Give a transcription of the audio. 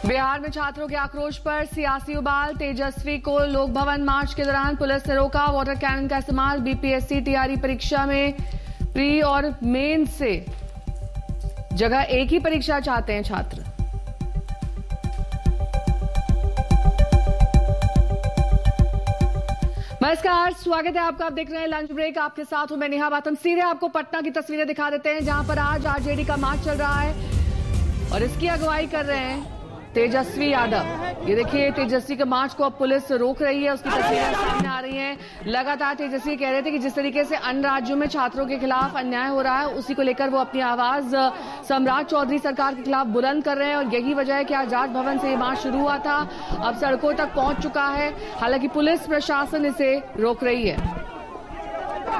बिहार में छात्रों के आक्रोश पर सियासी उबाल। तेजस्वी को लोक भवन मार्च के दौरान पुलिस ने रोका। वाटर कैनन का इस्तेमाल। बीपीएससी टीआरई परीक्षा में प्री और मेन से जगह एक ही परीक्षा चाहते हैं छात्र। नमस्कार, स्वागत है आपका। आप देख रहे हैं लंच ब्रेक। आपके साथ हूं मैं नेहा बातन। सीधे आपको पटना की तस्वीरें दिखा देते हैं, जहां पर आज आरजेडी का मार्च चल रहा है और इसकी अगुवाई कर रहे हैं तेजस्वी यादव। ये देखिए, तेजस्वी के मार्च को अब पुलिस रोक रही है। उसकी तस्वीरें सामने आ रही हैं। लगातार तेजस्वी कह रहे थे कि जिस तरीके से अन्य राज्यों में छात्रों के खिलाफ अन्याय हो रहा है, उसी को लेकर वो अपनी आवाज सम्राट चौधरी सरकार के खिलाफ बुलंद कर रहे हैं। और यही वजह है कि आज राजभवन से ये मार्च शुरू हुआ था, अब सड़कों तक पहुंच चुका है। हालांकि पुलिस प्रशासन इसे रोक रही है।